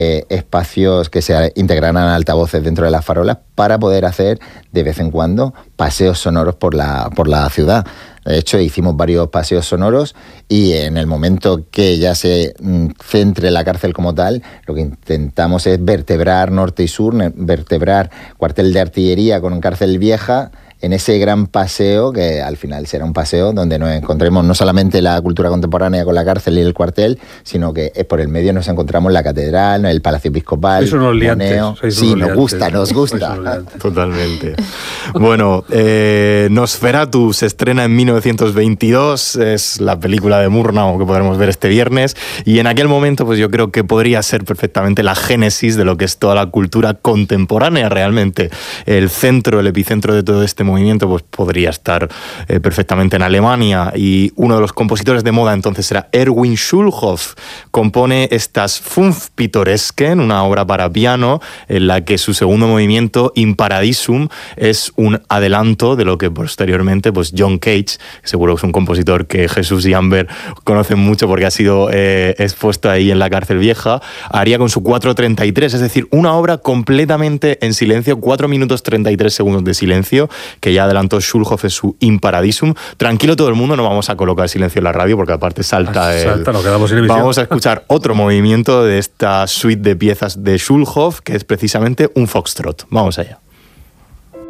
espacios que se integrarán a altavoces dentro de las farolas para poder hacer de vez en cuando paseos sonoros por la ciudad. De hecho, hicimos varios paseos sonoros y en el momento que ya se centre la cárcel como tal, lo que intentamos es vertebrar norte y sur, vertebrar cuartel de artillería con cárcel vieja, en ese gran paseo que al final será un paseo donde nos encontremos no solamente la cultura contemporánea con la cárcel y el cuartel, sino que por el medio nos encontramos la catedral, el Palacio Episcopal, Moneo. Sí, nos gusta. Totalmente. Bueno, Nosferatu se estrena en 1922, es la película de Murnau que podremos ver este viernes, y en aquel momento pues yo creo que podría ser perfectamente la génesis de lo que es toda la cultura contemporánea realmente. El epicentro de todo este movimiento pues podría estar perfectamente en Alemania, y uno de los compositores de moda entonces era Erwin Schulhoff. Compone estas Fünf Pittoresken, una obra para piano en la que su segundo movimiento, In Paradisum, es un adelanto de lo que posteriormente pues John Cage, seguro que es un compositor que Jesús y Amber conocen mucho porque ha sido expuesto ahí en la cárcel vieja, haría con su 4:33, es decir, una obra completamente en silencio, 4 minutos 33 segundos de silencio, que ya adelantó Schulhoff en su In Paradisum. Tranquilo todo el mundo, no vamos a colocar silencio en la radio porque aparte salta nos quedamos sin emisión. Vamos a escuchar otro movimiento de esta suite de piezas de Schulhoff, que es precisamente un foxtrot. Vamos allá.